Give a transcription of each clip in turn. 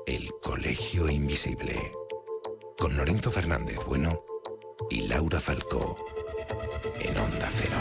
El Colegio Invisible, con Lorenzo Fernández Bueno y Laura Falcó, en Onda Cero.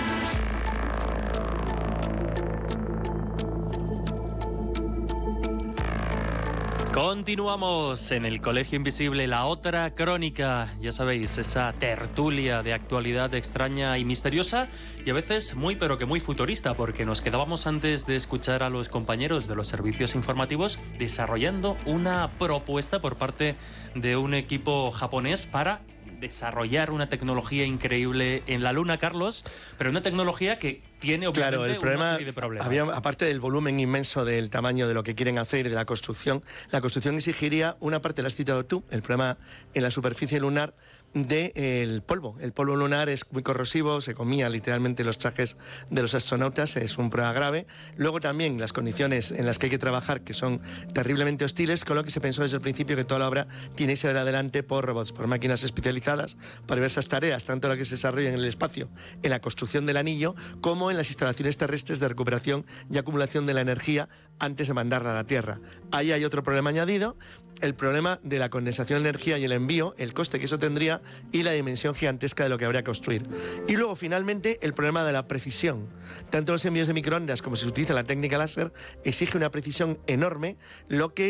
Continuamos en el Colegio Invisible, la otra crónica, ya sabéis, esa tertulia de actualidad extraña y misteriosa y a veces muy pero que muy futurista, porque nos quedábamos antes de escuchar a los compañeros de los servicios informativos desarrollando una propuesta por parte de un equipo japonés para desarrollar una tecnología increíble en la Luna, Carlos, pero una tecnología que tiene obviamente una serie de problemas. Aparte del volumen inmenso del tamaño de lo que quieren hacer y de la construcción exigiría una parte, la has citado tú, el problema en la superficie lunar del polvo. El polvo lunar es muy corrosivo, se comía literalmente los trajes de los astronautas, es un problema grave. Luego también las condiciones en las que hay que trabajar, que son terriblemente hostiles, con lo que se pensó desde el principio que toda la obra tiene que ser adelante por robots, por máquinas especializadas para diversas tareas, tanto la que se desarrolla en el espacio, en la construcción del anillo, como en las instalaciones terrestres de recuperación y acumulación de la energía antes de mandarla a la Tierra. Ahí hay otro problema añadido, el problema de la condensación de energía y el envío, el coste que eso tendría y la dimensión gigantesca de lo que habría que construir. Y luego, finalmente, el problema de la precisión. Tanto los envíos de microondas como si se utiliza la técnica láser exige una precisión enorme, lo que